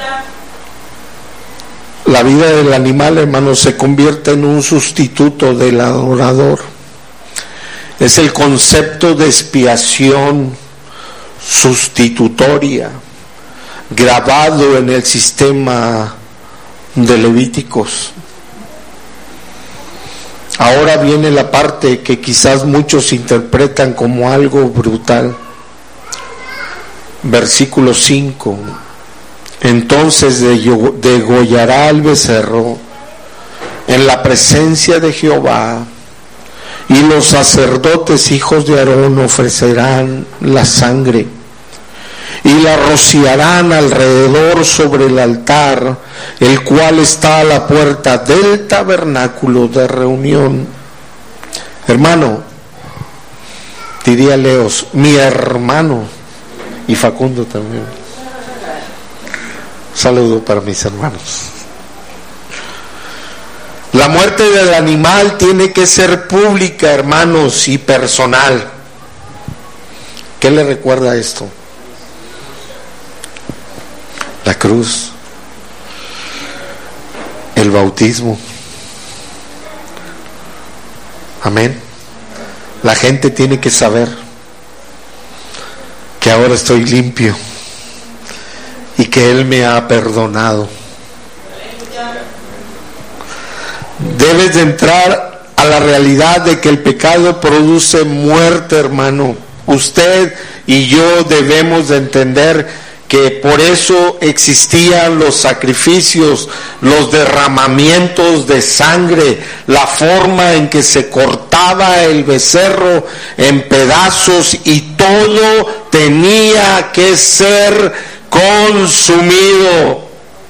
La vida del animal, hermanos, se convierte en un sustituto del adorador. Es el concepto de expiación sustitutoria grabado en el sistema de Levíticos. Ahora viene la parte que quizás muchos interpretan como algo brutal. Versículo 5. Entonces degollará al becerro en la presencia de Jehová, y los sacerdotes hijos de Aarón ofrecerán la sangre y la rociarán alrededor sobre el altar, el cual está a la puerta del tabernáculo de reunión. Hermano, diría Leos, mi hermano, y Facundo también. Saludo para mis hermanos. La muerte del animal tiene que ser pública, hermanos, y personal. ¿Qué le recuerda esto? La cruz, el bautismo. Amén. La gente tiene que saber que ahora estoy limpio y que Él me ha perdonado. Debes de entrar a la realidad de que el pecado produce muerte, hermano. Usted y yo debemos de entender que por eso existían los sacrificios, los derramamientos de sangre, la forma en que se cortaba el becerro en pedazos, y todo tenía que ser consumido.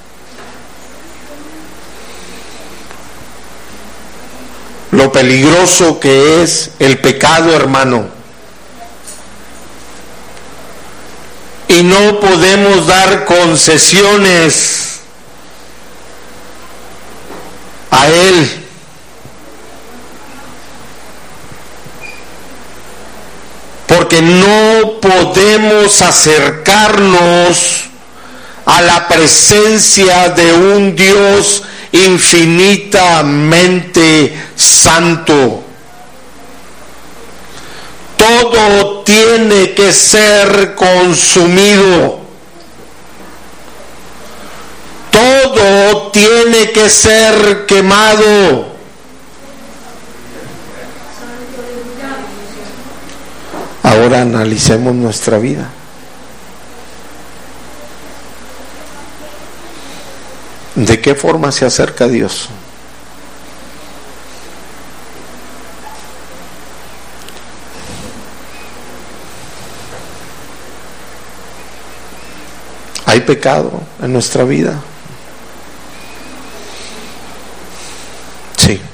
Lo peligroso que es el pecado, hermano. Y no podemos dar concesiones a Él. Porque no podemos acercarnos a la presencia de un Dios infinitamente santo. Todo tiene que ser consumido. Todo tiene que ser quemado. Ahora analicemos nuestra vida. ¿De qué forma se acerca a Dios? ¿Hay pecado en nuestra vida? Sí.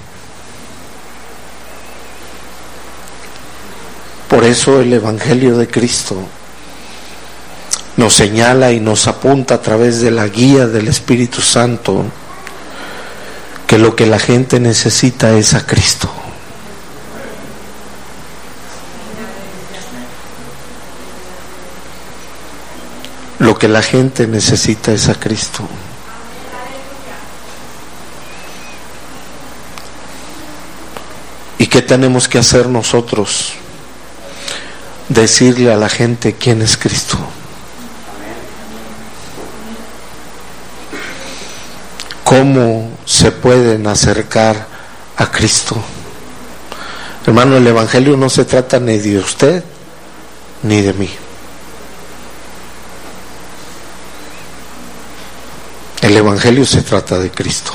Por eso el Evangelio de Cristo nos señala y nos apunta a través de la guía del Espíritu Santo que lo que la gente necesita es a Cristo. Lo que la gente necesita es a Cristo. ¿Y qué tenemos que hacer nosotros? Decirle a la gente quién es Cristo. ¿Cómo se pueden acercar a Cristo? Hermano, el Evangelio no se trata ni de usted ni de mí. El Evangelio se trata de Cristo.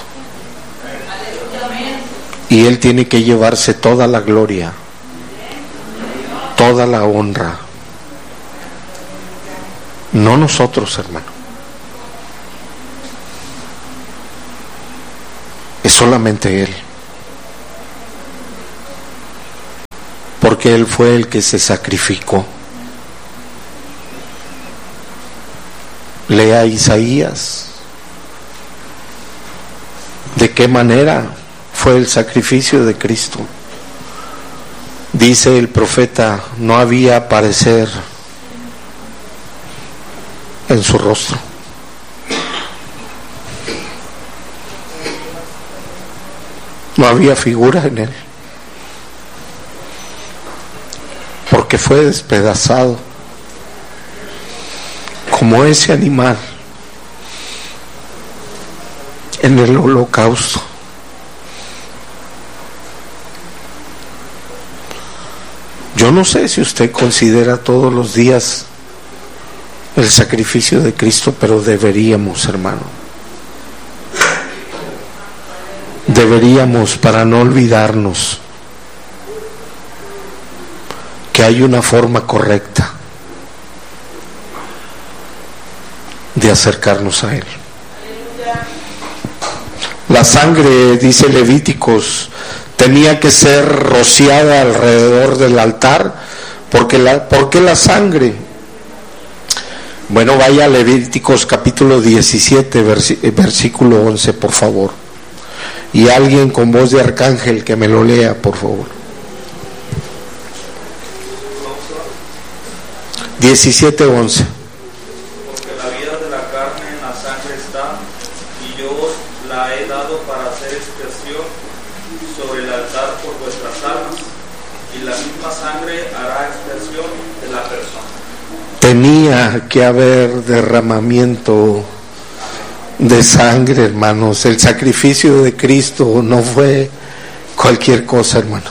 Y Él tiene que llevarse toda la gloria, toda la honra. No nosotros, hermano. Es solamente Él. Porque Él fue el que se sacrificó. Lea Isaías. ¿De qué manera fue el sacrificio de Cristo? Dice el profeta, no había parecer en su rostro. No había figura en él, porque fue despedazado como ese animal en el holocausto. Yo no sé si usted considera todos los días el sacrificio de Cristo, pero deberíamos, hermano. Deberíamos, para no olvidarnos que hay una forma correcta de acercarnos a Él. La sangre, dice Levíticos, tenía que ser rociada alrededor del altar. ¿Por qué la sangre? Bueno, vaya a Levíticos capítulo 17, versículo 11, por favor. Y alguien con voz de arcángel que me lo lea, por favor. 17:11. Porque la vida de la carne en la sangre está, y yo la he dado para hacer expiación sobre el altar por vuestras almas, y la misma sangre hará expiación de la persona. Tenía que haber derramamiento de sangre, hermanos. El sacrificio de Cristo no fue cualquier cosa, hermano.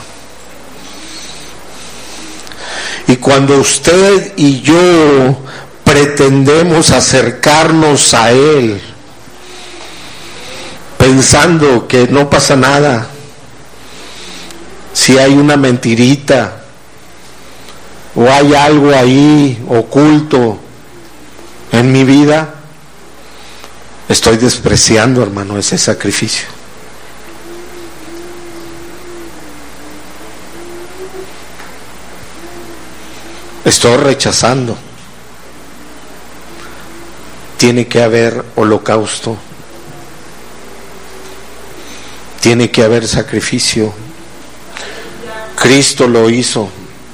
Y cuando usted y yo pretendemos acercarnos a Él pensando que no pasa nada, si hay una mentirita o hay algo ahí oculto en mi vida, estoy despreciando, hermano, ese sacrificio. Estoy rechazando. Tiene que haber holocausto. Tiene que haber sacrificio. Cristo lo hizo.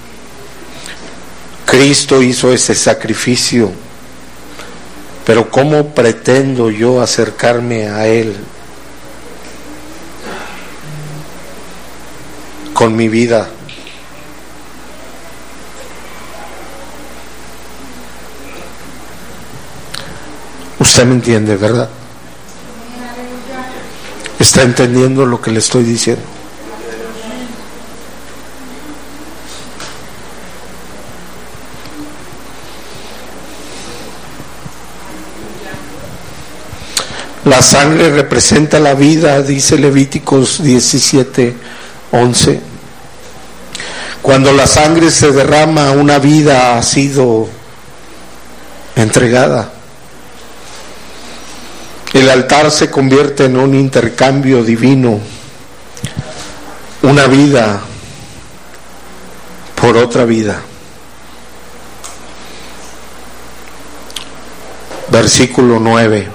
Cristo hizo ese sacrificio. Pero ¿cómo pretendo yo acercarme a Él? Con mi vida. Usted me entiende, ¿verdad? ¿Está entendiendo lo que le estoy diciendo? La sangre representa la vida, dice Levíticos 17:11. Cuando la sangre se derrama, una vida ha sido entregada. El altar se convierte en un intercambio divino, una vida por otra vida. Versículo 9.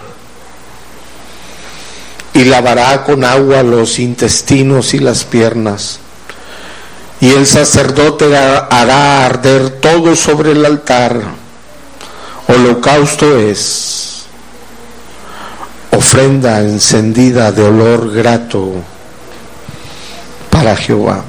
Y lavará con agua los intestinos y las piernas, y el sacerdote hará arder todo sobre el altar. Holocausto es ofrenda encendida de olor grato para Jehová.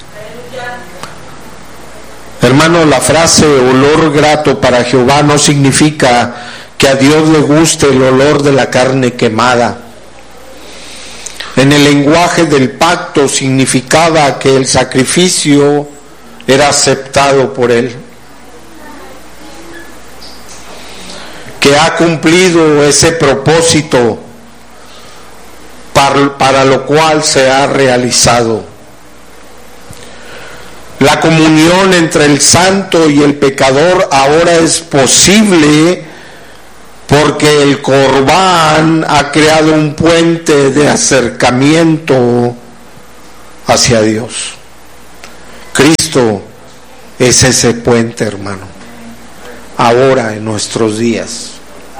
Hermano, la frase olor grato para Jehová no significa que a Dios le guste el olor de la carne quemada. En el lenguaje del pacto significaba que el sacrificio era aceptado por Él, que ha cumplido ese propósito para lo cual se ha realizado. La comunión entre el santo y el pecador ahora es posible porque el Corbán ha creado un puente de acercamiento hacia Dios. Cristo es ese puente, hermano, ahora en nuestros días.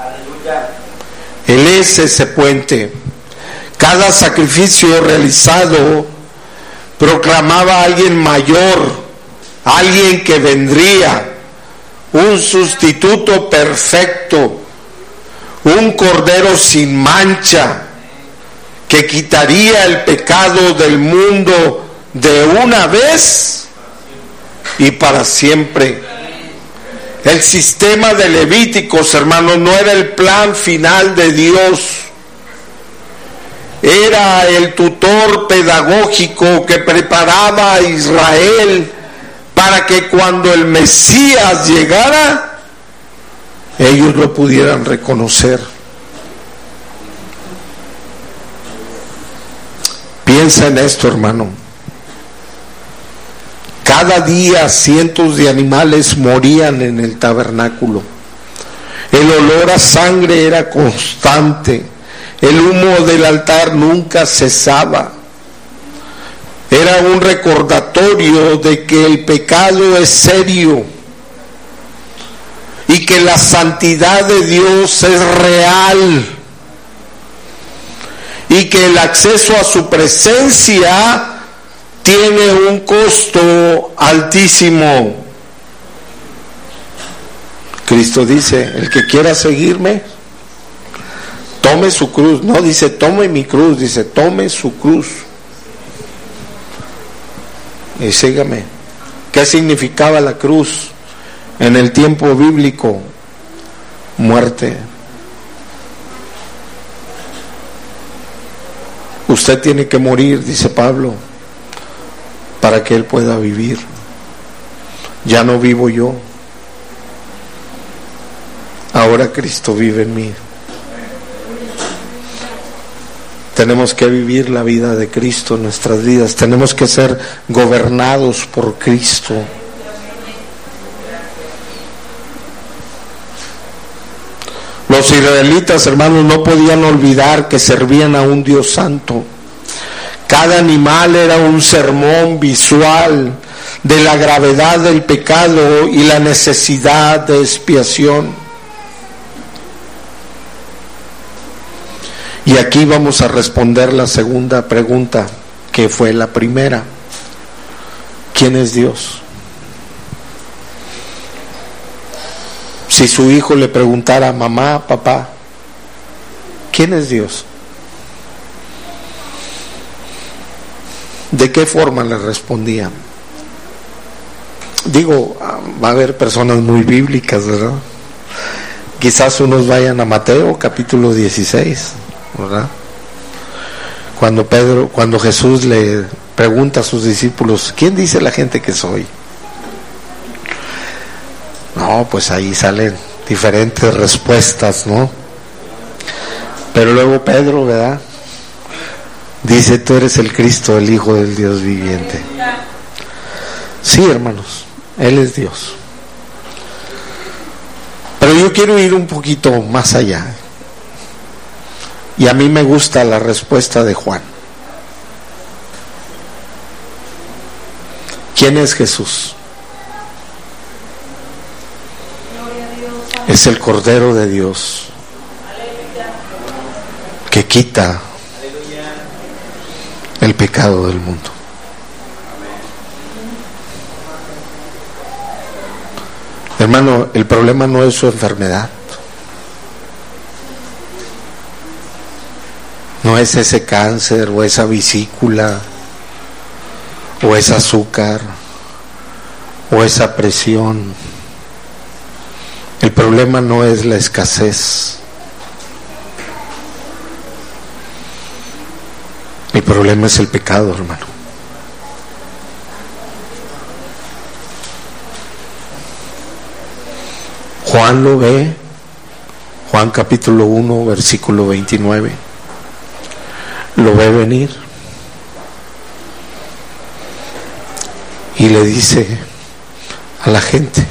Él es ese puente. Cada sacrificio realizado proclamaba a alguien mayor, alguien que vendría, un sustituto perfecto, un cordero sin mancha, que quitaría el pecado del mundo de una vez y para siempre. El sistema de Levíticos, hermanos, no era el plan final de Dios. Era el tutor pedagógico que preparaba a Israel para que cuando el Mesías llegara, ellos lo pudieran reconocer. Piensa en esto, hermano. Cada día cientos de animales morían en el tabernáculo. El olor a sangre era constante. El humo del altar nunca cesaba. Era un recordatorio de que el pecado es serio y que la santidad de Dios es real y que el acceso a su presencia tiene un costo altísimo. Cristo dice, el que quiera seguirme, tome su cruz. No dice tome mi cruz, dice tome su cruz y sígame. ¿Qué significaba la cruz en el tiempo bíblico? Muerte. Usted tiene que morir, dice Pablo, para que Él pueda vivir. Ya no vivo yo, ahora Cristo vive en mí. Tenemos que vivir la vida de Cristo en nuestras vidas. Tenemos que ser gobernados por Cristo. Los israelitas, hermanos, no podían olvidar que servían a un Dios santo. Cada animal era un sermón visual de la gravedad del pecado y la necesidad de expiación. Y aquí vamos a responder la segunda pregunta, que fue la primera. ¿Quién es Dios? Si su hijo le preguntara, mamá, papá, ¿quién es Dios? ¿De qué forma le respondían? Digo, va a haber personas muy bíblicas, ¿verdad? Quizás unos vayan a Mateo capítulo 16, ¿verdad? Cuando Jesús le pregunta a sus discípulos, ¿quién dice la gente que soy? No, pues ahí salen diferentes respuestas, ¿no? Pero luego Pedro, ¿verdad? Dice, tú eres el Cristo, el Hijo del Dios viviente. Sí, hermanos, Él es Dios. Pero yo quiero ir un poquito más allá. Y a mí me gusta la respuesta de Juan. ¿Quién es Jesús? Es el Cordero de Dios que quita el pecado del mundo. Hermano, el problema no es su enfermedad, no es ese cáncer o esa vesícula o ese azúcar o esa presión. El problema no es la escasez. El problema es el pecado, hermano. Juan lo ve, Juan capítulo 1, versículo 29. Lo ve venir y le dice a la gente,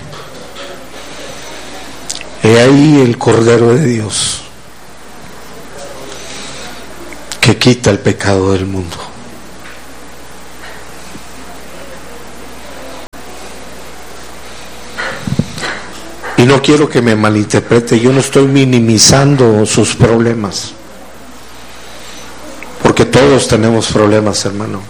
he ahí el Cordero de Dios que quita el pecado del mundo. Y no quiero que me malinterprete, yo no estoy minimizando sus problemas, porque todos tenemos problemas, hermano.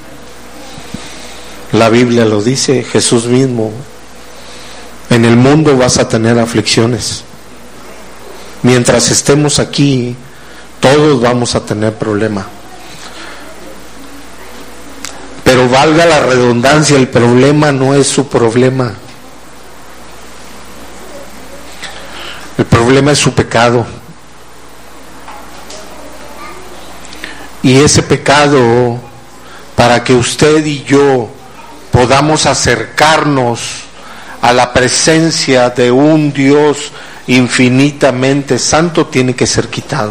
La Biblia lo dice, Jesús mismo, en el mundo vas a tener aflicciones. Mientras estemos aquí, todos vamos a tener problemas. Pero valga la redundancia, el problema no es su problema. El problema es su pecado. Y ese pecado, para que usted y yo podamos acercarnos a la presencia de un Dios infinitamente santo, tiene que ser quitado.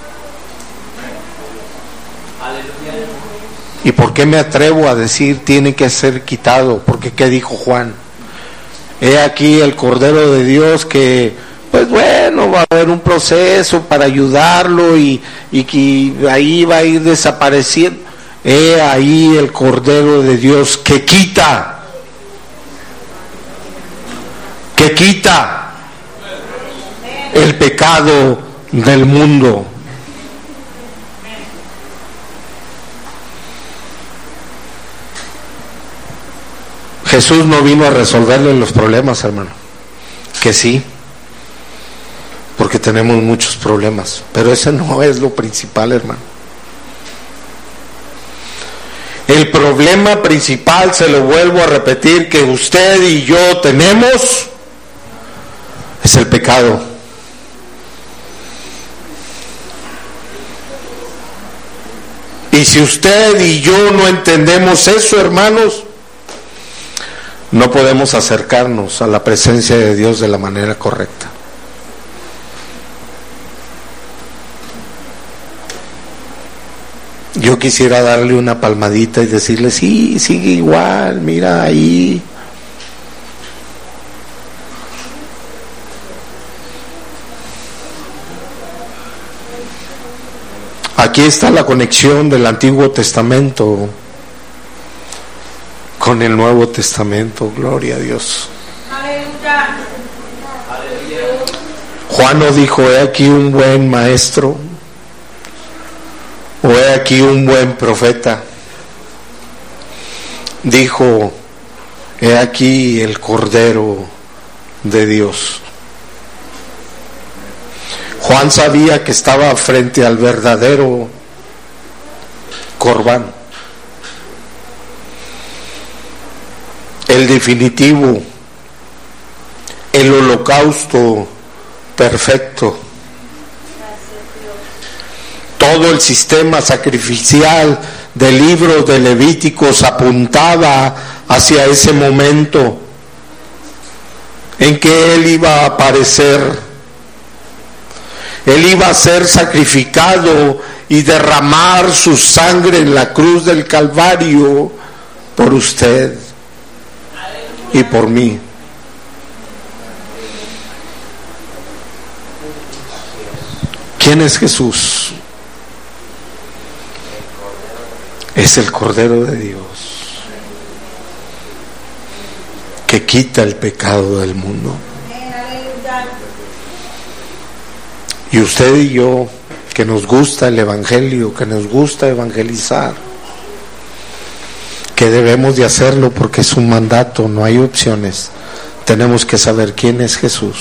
¿Y por qué me atrevo a decir tiene que ser quitado? Porque ¿qué dijo Juan? He aquí el Cordero de Dios que, pues bueno, va a haber un proceso para ayudarlo y que ahí va a ir desapareciendo. He ahí el Cordero de Dios que quita el pecado del mundo. Jesús no vino a resolverle los problemas, hermano. Que sí, porque tenemos muchos problemas, pero ese no es lo principal, hermano. El problema principal, se lo vuelvo a repetir, que usted y yo tenemos, es el pecado. Y si usted y yo no entendemos eso, hermanos, no podemos acercarnos a la presencia de Dios de la manera correcta. Yo quisiera darle una palmadita y decirle, sí, sigue igual, mira ahí. Aquí está la conexión del Antiguo Testamento con el Nuevo Testamento. Gloria a Dios. Aleluya. Juan no dijo, he aquí un buen maestro, o he aquí un buen profeta. Dijo, he aquí el Cordero de Dios. Juan sabía que estaba frente al verdadero Corbán, el definitivo, el holocausto perfecto. Todo el sistema sacrificial del libro de Levíticos apuntaba hacia ese momento en que Él iba a aparecer. Él iba a ser sacrificado y derramar su sangre en la cruz del Calvario por usted y por mí. ¿Quién es Jesús? Es el Cordero de Dios que quita el pecado del mundo. Y usted y yo, que nos gusta el Evangelio, que nos gusta evangelizar, que debemos de hacerlo porque es un mandato, no hay opciones. Tenemos que saber quién es Jesús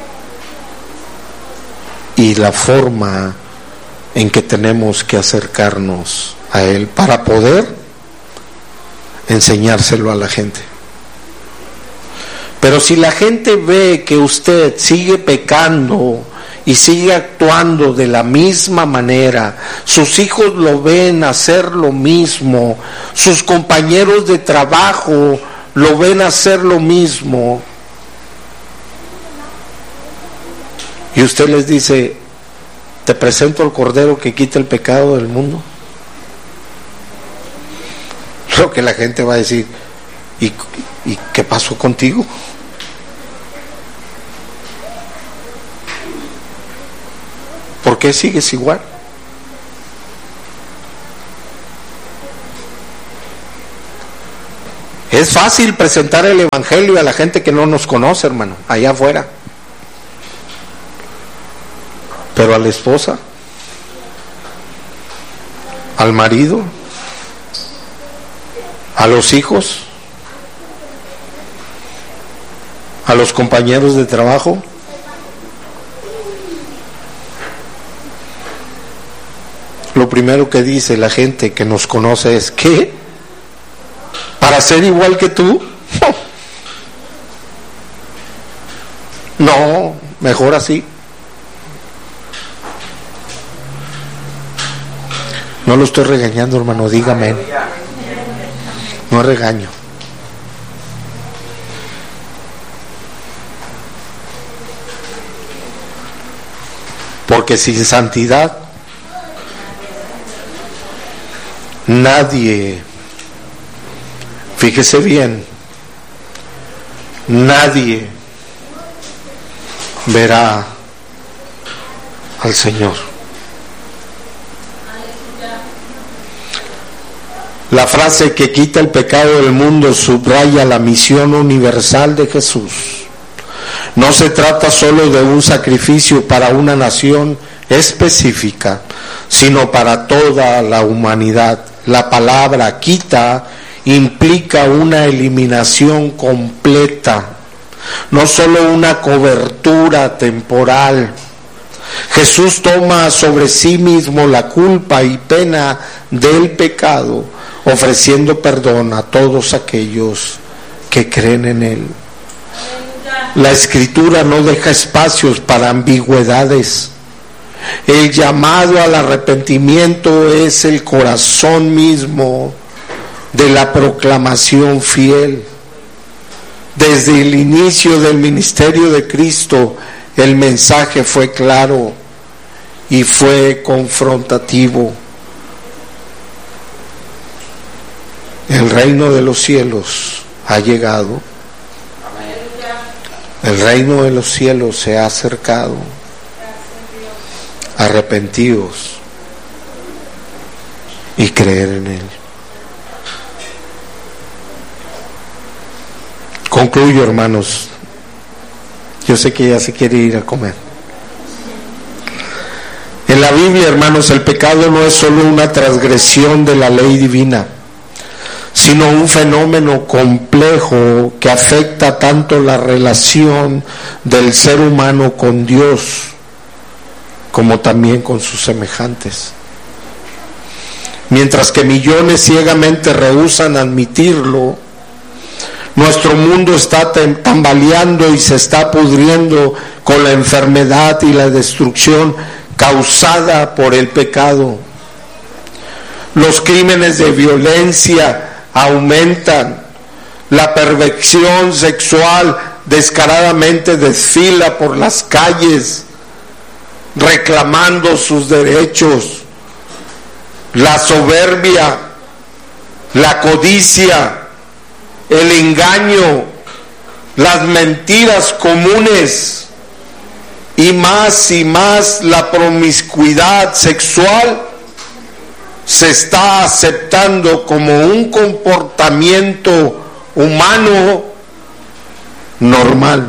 y la forma en que tenemos que acercarnos a Él para poder enseñárselo a la gente. Pero si la gente ve que usted sigue pecando y sigue actuando de la misma manera, sus hijos lo ven hacer lo mismo, sus compañeros de trabajo lo ven hacer lo mismo, y usted les dice, te presento al Cordero que quita el pecado del mundo, lo que la gente va a decir, ¿y qué pasó contigo? ¿Por qué sigues igual? Es fácil presentar el Evangelio a la gente que no nos conoce, hermano, allá afuera. Pero a la esposa, al marido, a los hijos, a los compañeros de trabajo, lo primero que dice la gente que nos conoce es, ¿qué? para ser igual que tú. No, mejor así. No lo estoy regañando, hermano, dígame. No regaño. Porque sin santidad nadie, fíjese bien, nadie verá al Señor. La frase que quita el pecado del mundo subraya la misión universal de Jesús. No se trata solo de un sacrificio para una nación específica, sino para toda la humanidad. La palabra quita implica una eliminación completa, no solo una cobertura temporal. Jesús toma sobre sí mismo la culpa y pena del pecado, ofreciendo perdón a todos aquellos que creen en Él. La Escritura no deja espacios para ambigüedades. El llamado al arrepentimiento es el corazón mismo de la proclamación fiel. Desde el inicio del ministerio de Cristo, el mensaje fue claro y fue confrontativo. El reino de los cielos ha llegado. El reino de los cielos se ha acercado. Arrepentidos y creer en Él. Concluyo, hermanos. Yo sé que ya se quiere ir a comer. En la Biblia, hermanos, el pecado no es solo una transgresión de la ley divina, sino un fenómeno complejo que afecta tanto la relación del ser humano con Dios como también con sus semejantes. Mientras que millones ciegamente rehúsan admitirlo, nuestro mundo está tambaleando y se está pudriendo con la enfermedad y la destrucción causada por el pecado. Los crímenes de violencia aumentan, la perversión sexual descaradamente desfila por las calles reclamando sus derechos, la soberbia, la codicia, el engaño, las mentiras comunes y más la promiscuidad sexual se está aceptando como un comportamiento humano normal.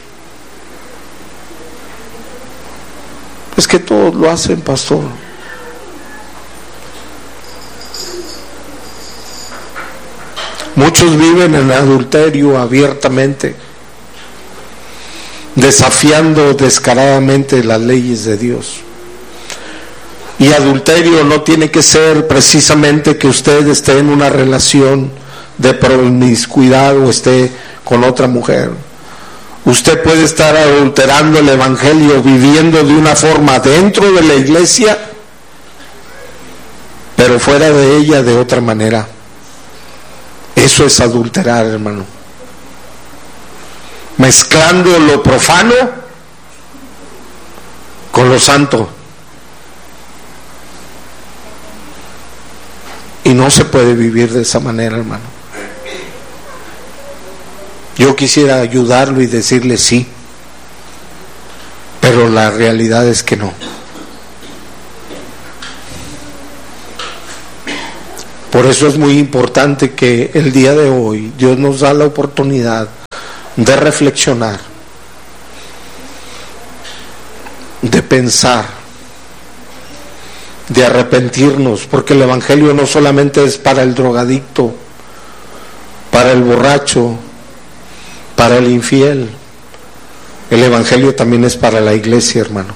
Es que todos lo hacen, pastor. Muchos viven en adulterio abiertamente, desafiando descaradamente las leyes de Dios. Y adulterio no tiene que ser precisamente que usted esté en una relación de promiscuidad o esté con otra mujer. Usted puede estar adulterando el evangelio, viviendo de una forma dentro de la iglesia, pero fuera de ella de otra manera. Eso es adulterar, hermano. Mezclando lo profano con lo santo. Y no se puede vivir de esa manera, hermano. Yo quisiera ayudarlo y decirle sí, pero la realidad es que no. Por eso es muy importante que el día de hoy Dios nos da la oportunidad de reflexionar, de pensar, de arrepentirnos, porque el evangelio no solamente es para el drogadicto, para el borracho, para el infiel. El evangelio también es para la iglesia, hermano.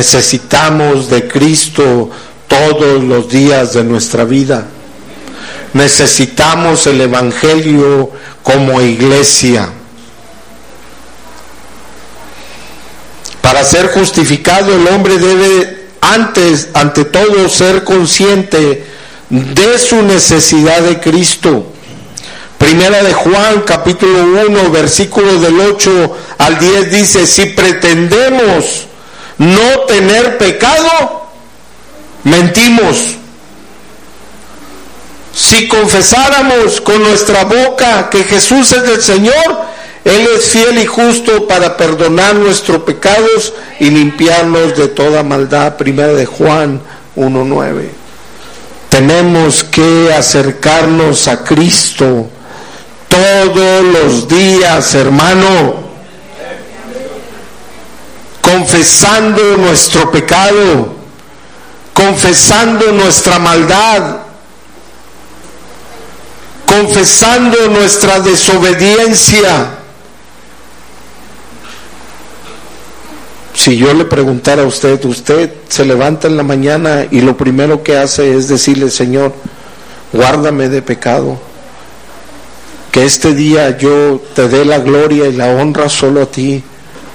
Necesitamos de Cristo todos los días de nuestra vida. necesitamos el Evangelio como iglesia. Para ser justificado, el hombre debe ante todo ser consciente de su necesidad de Cristo. Primera de Juan, capítulo 1, versículo del 8 al 10 dice: si pretendemos no tener pecado, mentimos. Si confesáramos con nuestra boca que Jesús es el Señor, Él es fiel y justo para perdonar nuestros pecados y limpiarnos de toda maldad. Primera de Juan 1:9. Tenemos que acercarnos a Cristo todos los días, hermano, confesando nuestro pecado, confesando nuestra maldad, confesando nuestra desobediencia. Si yo le preguntara a usted, usted se levanta en la mañana y lo primero que hace es decirle: Señor, guárdame de pecado, que este día yo te dé la gloria y la honra solo a ti,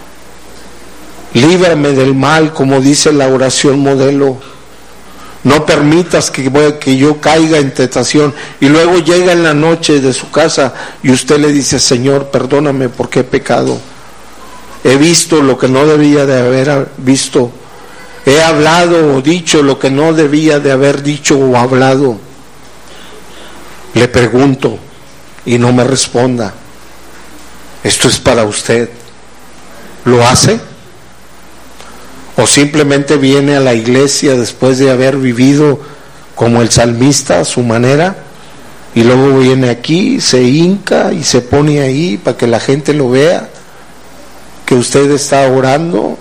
líbrame del mal, como dice la oración modelo, no permitas que yo caiga en tentación. Y luego llega en la noche de su casa y usted le dice: Señor, perdóname porque he pecado, he visto lo que no debía de haber visto, he hablado o dicho lo que no debía de haber dicho o hablado. Le pregunto y no me responda. Esto es para usted. ¿Lo hace? ¿O simplemente viene a la iglesia después de haber vivido como el salmista a su manera, y luego viene aquí, se hinca y se pone ahí para que la gente lo vea que usted está orando,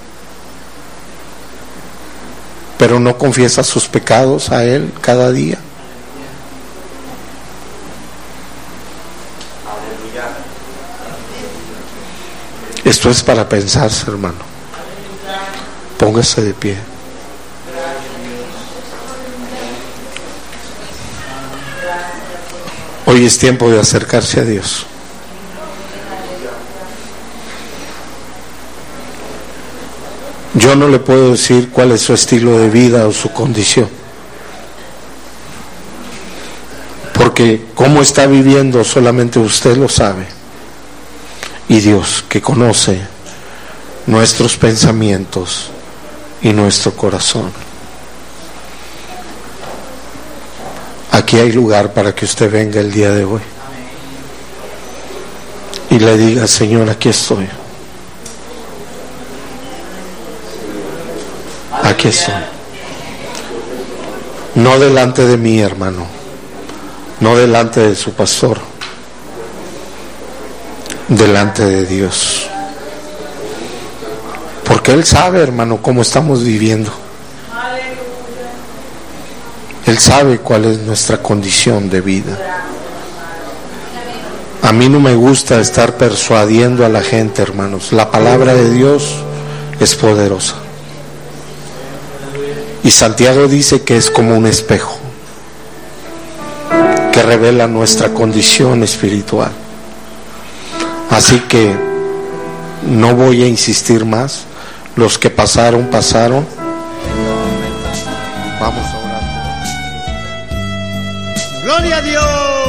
pero no confiesa sus pecados a Él cada día? Esto es para pensarse, hermano. Póngase de pie. Hoy es tiempo de acercarse a Dios. Yo no le puedo decir cuál es su estilo de vida o su condición, porque cómo está viviendo solamente usted lo sabe, y Dios, que conoce nuestros pensamientos y nuestro corazón. Aquí hay lugar para que usted venga el día de hoy y le diga: Señor, aquí estoy. Aquí estoy. No delante de mí, hermano, no delante de su pastor, delante de Dios. Porque Él sabe, hermano, cómo estamos viviendo. Él sabe cuál es nuestra condición de vida. A mí no me gusta estar persuadiendo a la gente, hermanos. La palabra de Dios es poderosa. Y Santiago dice que es como un espejo que revela nuestra condición espiritual. Así que no voy a insistir más. Los que pasaron, pasaron. Vamos a orar. Gloria a Dios.